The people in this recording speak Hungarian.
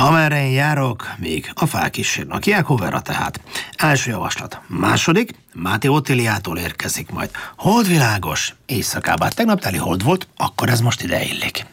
Amerre én járok, még a fák is sírnak. Jehovahra tehát. Első javaslat. Második, Máté Ottiliától érkezik majd. Holdvilágos, éjszakában. Tegnap teli hold volt, akkor ez most ide illik.